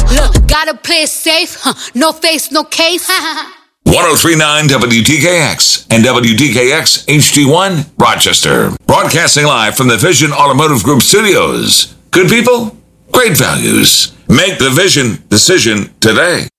Look, gotta play it safe. No face, no case. 1039 WDKX and WDKX HD1 Rochester. Broadcasting live from the Vision Automotive Group studios. Good people, great values. Make the Vision decision today.